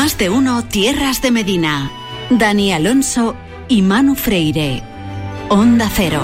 Más de uno Tierras de Medina. Dani Alonso y Manu Freire. Onda Cero.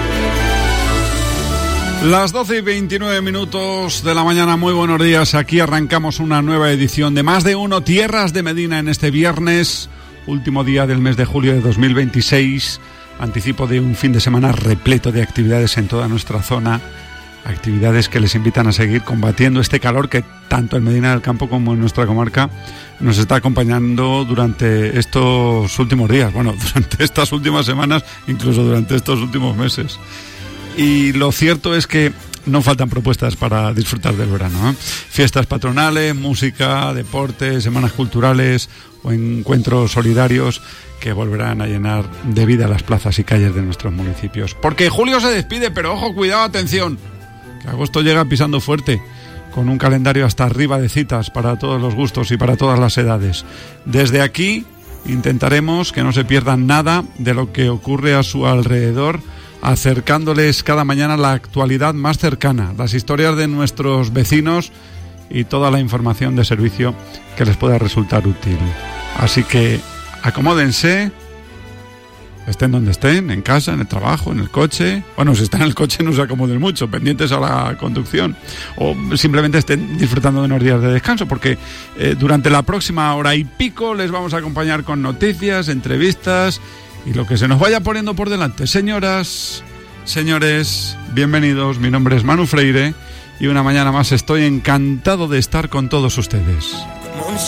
Las 12:29 de la mañana, muy buenos días. Aquí arrancamos una nueva edición de Más de uno Tierras de Medina en este viernes, último día del mes de julio de 2026. Anticipo de un fin de semana repleto de actividades en toda nuestra zona. Actividades que les invitan a seguir combatiendo este calor que tanto en Medina del Campo como en nuestra comarca nos está acompañando durante estos últimos días. Bueno, durante estas últimas semanas, incluso durante estos últimos meses. Y lo cierto es que no faltan propuestas para disfrutar del verano, ¿eh? Fiestas patronales, música, deportes, semanas culturales o encuentros solidarios que volverán a llenar de vida las plazas y calles de nuestros municipios. Porque julio se despide, pero ojo, cuidado, atención, que agosto llega pisando fuerte, con un calendario hasta arriba de citas para todos los gustos y para todas las edades. Desde aquí intentaremos que no se pierdan nada de lo que ocurre a su alrededor, acercándoles cada mañana la actualidad más cercana, las historias de nuestros vecinos y toda la información de servicio que les pueda resultar útil. Así que acomódense, estén donde estén, en casa, en el trabajo, en el coche. Bueno, si están en el coche no se acomoden mucho, pendientes a la conducción, o simplemente estén disfrutando de unos días de descanso, porque durante la próxima hora y pico les vamos a acompañar con noticias, entrevistas y lo que se nos vaya poniendo por delante. Señoras, señores, bienvenidos. Mi nombre es Manu Freire y una mañana más estoy encantado de estar con todos ustedes.